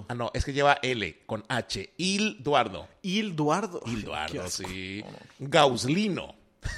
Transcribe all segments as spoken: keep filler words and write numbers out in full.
Ah, no, es que lleva L con H. Hilduardo. Hilduardo. Hilduardo, sí. No, no. Gauslino.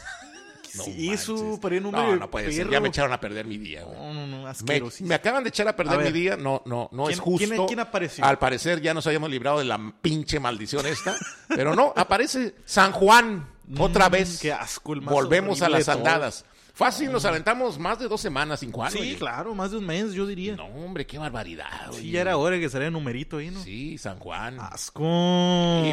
No sí, eso para el nombre No, no puede perro. ser. Ya me echaron a perder mi día. Güey. No, no, no, asqueroso. Me, me acaban de echar a perder a mi día. No, no, no ¿Quién, es justo. ¿quién, ¿Quién apareció? Al parecer ya nos habíamos librado de la pinche maldición esta. Pero no, aparece San Juan otra mm, vez. Qué asco, el más Volvemos a las todo. andadas. Fácil, nos aventamos más de dos semanas sin Juan. Sí, oye. claro, más de un mes, yo diría. No, hombre, qué barbaridad. Sí, ya era hora que saliera el numerito ahí, ¿no? Sí, San Juan. Asco. Y,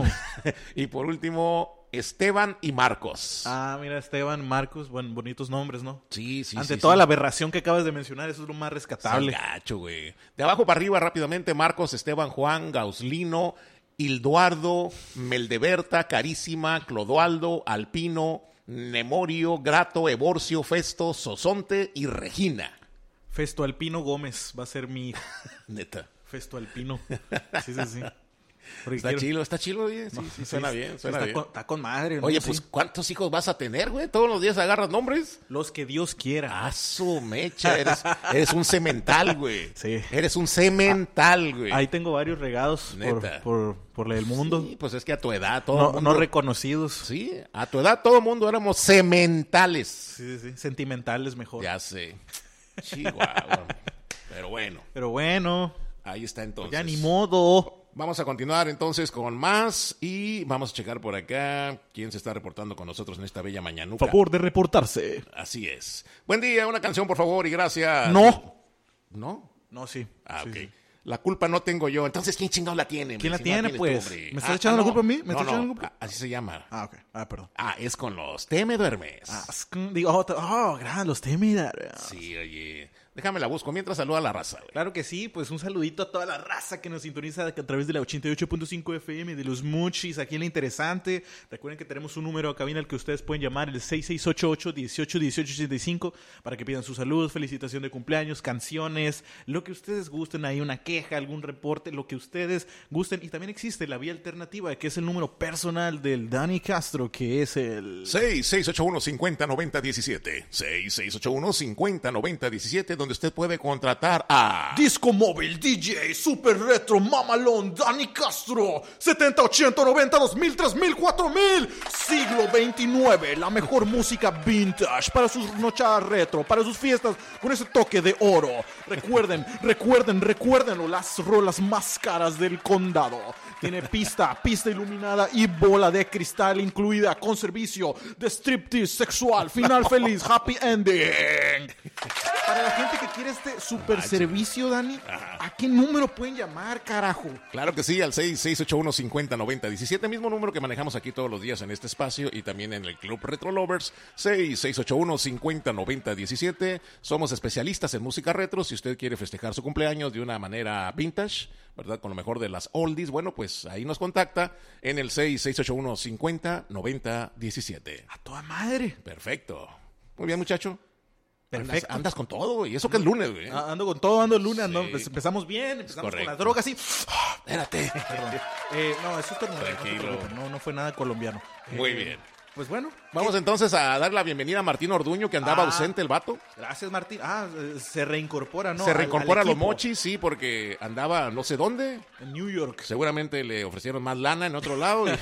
y por último, Esteban y Marcos. Ah, mira, Esteban, Marcos, bueno, bonitos nombres, ¿no? Sí, sí, Ante sí, toda sí. la aberración que acabas de mencionar, eso es lo más rescatable. Sí, gacho, güey. De abajo para arriba, rápidamente, Marcos, Esteban, Juan, Gauslino, Hilduardo, Meldeberta, Carísima, Clodoaldo, Alpino, Nemorio, Grato, Evorcio, Festo, Sosonte y Regina. Festo Alpino Gómez va a ser mi hijo. Neta. Festo Alpino. Sí, sí, sí. Porque está quiero... chilo, está chilo, oye. Sí, no, sí, suena sí, bien, suena está bien. Con, está con madre, ¿no? Oye, sí. pues, ¿cuántos hijos vas a tener, güey? ¿Todos los días agarras nombres? Los que Dios quiera. Ah, su mecha, eres, eres un cemental, güey. Sí. Eres un cemental, güey. Ahí tengo varios regados por, por, por el mundo. Sí, pues es que a tu edad todo no, el mundo... No reconocidos. Sí, a tu edad todo el mundo éramos cementales. Sí, sí, sí. Sentimentales mejor. Ya sé. Chihuahua. Pero bueno. Pero bueno. Ahí está entonces. Ya ni modo. Vamos a continuar entonces con más y vamos a checar por acá quién se está reportando con nosotros en esta bella mañanuca. Favor de reportarse. Así es. Buen día, una canción por favor y gracias. No. ¿No? No, sí. Ah, sí, ok. Sí. La culpa no tengo yo. Entonces, ¿quién chingado la tiene? ¿Quién la si tiene, no pues? Tú, ¿Me estás ah, echando ah, la no. culpa a mí? ¿Me no, estás no. echando la culpa? Así se llama. Ah, ok. Ah, perdón. Ah, es con los Te me duermes. Ah, digo, oh, oh gran, los Te me duermes. Sí, oye. Déjame la busco mientras saluda a la raza. Güey. Claro que sí, pues un saludito a toda la raza que nos sintoniza a través de la ochenta y ocho punto cinco F M de los Muchis, aquí en La Interesante. Recuerden que tenemos un número a cabina al que ustedes pueden llamar, el seis seis ocho ocho, dieciocho, dieciocho ochenta y cinco, para que pidan sus saludos, felicitación de cumpleaños, canciones, lo que ustedes gusten, ahí una queja, algún reporte, lo que ustedes gusten. Y también existe la vía alternativa, que es el número personal del Dani Castro, que es el... seis seis ocho uno, cinco cero nueve cero uno siete. seis seis ocho uno, cinco cero nueve cero uno siete, donde usted puede contratar a Disco Móvil, D J, Super Retro, Mamalón, Dani Castro, setenta, ochenta, noventa, dos mil, tres mil, cuatro mil, siglo veintinueve, la mejor música vintage para sus nochadas retro, para sus fiestas con ese toque de oro. Recuerden, recuerden, recuérdenlo, las rolas más caras del condado. Tiene pista, pista iluminada y bola de cristal incluida con servicio de striptease sexual, final feliz, happy ending. Para la gente que quiere este super servicio, Dani, ¿a qué número pueden llamar, carajo? Claro que sí, al seis seis ocho uno, cinco cero nueve cero uno siete, mismo número que manejamos aquí todos los días en este espacio y también en el Club Retro Lovers, seis seis ocho uno, cinco cero nueve cero uno siete. Somos especialistas en música retro. Si usted quiere festejar su cumpleaños de una manera vintage, ¿verdad? Con lo mejor de las oldies, bueno, pues ahí nos contacta en el seis seis ocho uno, cinco cero nueve cero uno siete. A toda madre. Perfecto. Muy bien, muchacho. Perfecto. Andas, andas con todo, güey. Eso que es lunes, güey. Ando con todo, ando el lunes. Sí. ¿No? Pues empezamos bien, empezamos Correcto. con las drogas y... Espérate. Perdón. Eh, no, eso es Tranquilo. no, no, no fue nada colombiano. Muy Eh, bien. Pues bueno. Vamos ¿qué? entonces a dar la bienvenida a Martín Orduño, que andaba Ah, ausente el vato. Gracias, Martín. Ah, se reincorpora, ¿no? Se Al- reincorpora a al los equipo. mochis, sí, porque andaba no sé dónde. En New York. Seguramente le ofrecieron más lana en otro lado y,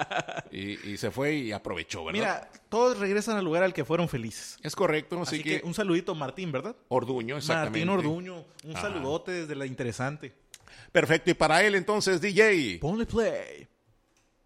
y- y se fue y aprovechó, ¿verdad? Mira, todos regresan al lugar al que fueron felices. Es correcto, así, Así que, un saludito, Martín, ¿verdad? Orduño, exactamente. Martín Orduño. Un Ajá. saludote desde La Interesante. Perfecto, y para él entonces, D J. Ponle play.